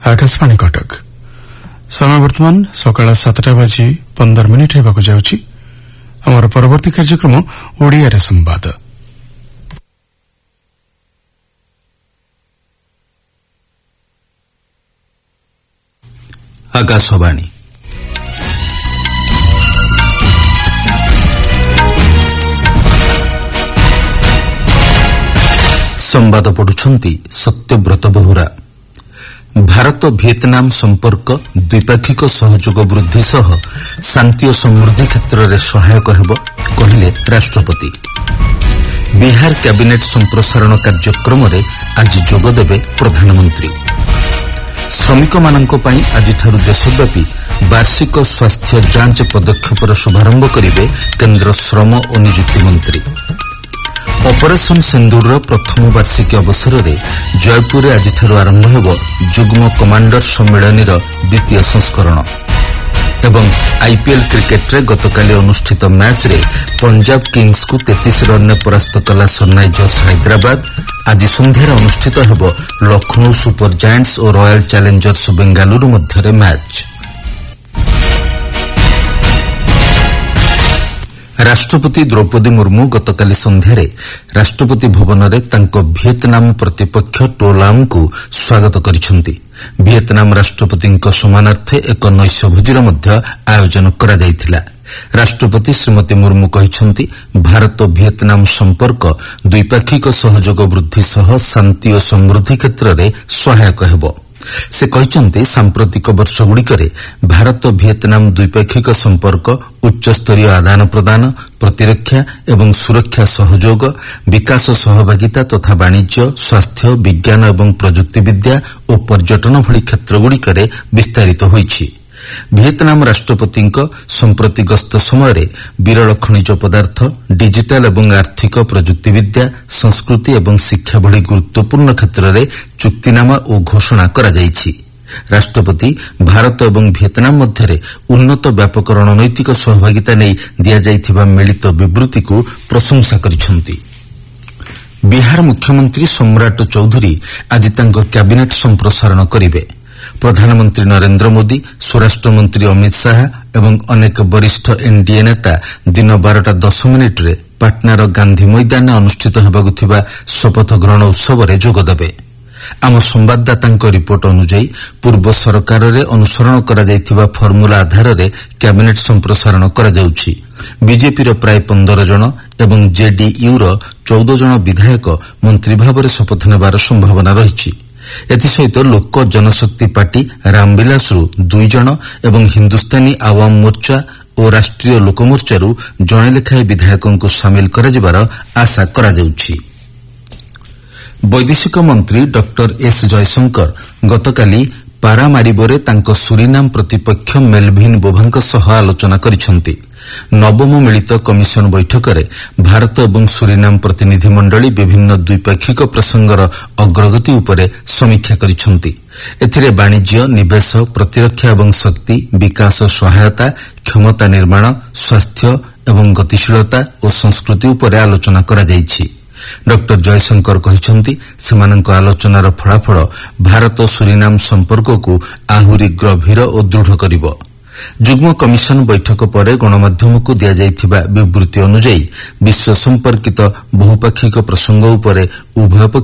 आकाशवाणी कटक समय वर्तमान सकाळ 7:15 हेबाकु जाउछि। हमर परवर्ती कार्यक्रम ओडिया रे संवाद। आकाशवाणी संवाद पढ़ुछंती सत्यव्रत बहुरा। भारत भिएतनाम संपर्क द्विपाक्षिक सहयोग वृद्धि सह शांति और समृद्धि क्षेत्र में सहायक हेब कहिले राष्ट्रपति। बिहार कैबिनेट संप्रसारण कार्यक्रम में आज जोगदेवे प्रधानमंत्री। श्रमिक मानक पई आजिठारु देशव्यापी वार्षिक स्वास्थ्य जांच पदक्षेपर शुभारंभ करिवे केंद्र श्रम और नियुक्ति मंत्री। ऑपरेशन सिंदूर प्रथम वार्षिकी अवसर में जयपुर में आज आरंभ होब जुग्म कमांडर सम्मेलन द्वितीय संस्करण। एवं आईपीएल क्रिकेट रे गतकाली अनुष्ठित मैच रे पंजाब किंग्स को 33 रन ने परास्त कला सनराइजर्स हैदराबाद। आज संध्यार अनुष्ठित होब लखनऊ सुपर जायंट्स और रॉयल चैलेंजर्स बेंगालुरु मध्य मैच। राष्ट्रपति द्रौपदी मुर्मू गतकाली संध्यारे राष्ट्रपति भवन में तांको भिएतनाम प्रतिपक्ष टो लाम को स्वागत करिसेंती। भिएतनाम राष्ट्रपति सम्मानार्थे एक नैशभोजीर मध्य आयोजन करा जायथिला। राष्ट्रपति श्रीमती मुर्मू कहिसेंती भारत भिएतनाम संपर्क द्विपाक्षिक सहयोग वृद्धि सह शांति और समृद्धि क्षेत्र में सहायक हेब। से कहिसेंती सांप्रतिक वर्षगुड़िकरे भारत भिएतनाम द्विपाक्षिक संपर्क उच्चस्तरीय आदान प्रदान प्रतिरक्षा एवं सुरक्षा सहयोग विकास सहभागिता तथा वाणिज्य स्वास्थ्य विज्ञान एवं प्रजुक्ति विद्या और पर्यटन भली क्षेत्रगुड़िकरे विस्तारित होईछि। भिएतनाम राष्ट्रपति संप्रति गस्त समय विरल खनिज पदार्थ डिजिटल एवं आर्थिक प्रजुक्ति विद्या संस्कृति एवं शिक्षा भली गुरुत्वपूर्ण क्षेत्र में चुक्तिनामा और घोषणा करा जायछि। राष्ट्रपति भारत एवं भिएतनाम मध्य उन्नत व्यापक रणनैतिक सहभागिता नहीं दिया जायथिबा मिलित विवृत्ति को प्रशंसा करिसेंती। बिहार मुख्यमंत्री सम्राट चौधरी आज तांको कैबिनेट संप्रसारण करिवे। प्रधानमंत्री नरेंद्र मोदी स्वराष्ट्र मंत्री अमित शाह एवं अनेक वरिष्ठ एनडीए नेता दिन 12:10 रे पाटनार गांधी मैदान अनुष्ठित हेबाकु थिबा शपथ ग्रहण उत्सव रे जोगदेवे। आम संवाददाता रिपोर्ट अनुसार पूर्व सरकार रे अनुसरण करा जायथिबा फर्मुला आधार रे कैबिनेट संप्रसारण करा जाउछि। बीजेपी रो प्राय 15 जन एवं जेडीयू रो 14 जन विधायक मंत्री भाव में शपथ नेबार संभावना रहिछि। एथिसहित लोक जनशक्ति पार्टी रामविलासरू 2 जन एवं हिंदुस्तानी आवाम मोर्चा और राष्ट्रीय लोकमोर्चारू जणे लेखाए विधायकों को सामिल कराଯିबार आशा करा जाउछि। वैदेशिक मंत्री डॉक्टर एस जयशंकर गतकाली पारामारिबोरे तांको सुरिनाम प्रतिपक्ष मेलभिन बोभांक सह आलोचना करिसेंती। नवम मिलित कमिशन बैठक में भारत एवं सुरिनाम प्रतिनिधि मंडली विभिन्न द्विपाक्षिक प्रसंगर अग्रगति उपरे समीक्षा करिसेंती। एथिरे वाणिज्य निवेश प्रतिरक्षा एवं शक्ति विकास सहायता क्षमता निर्माण स्वास्थ्य एवं गतिशीलता और संस्कृति उपरे आलोचना करा जायछि। डॉक्टर जयशंकर कहिसेंती सेमानंक आलोचनार फलाफल भारत सुरिनाम संपर्क को आहुरी गभीर और दृढ़ करिवो। जुग्म कमिशन बैठक पर गणमाध्यम को दिया जायथिबा विवृत्ति अनुसार विश्व संपर्कित बहुपाक्षिक प्रसंग उपरे उभय